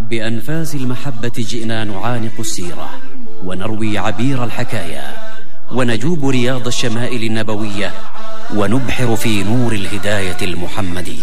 بأنفاس المحبة جئنا نعانق السيرة ونروي عبير الحكايا ونجوب رياض الشمائل النبوية ونبحر في نور الهداية المحمدية.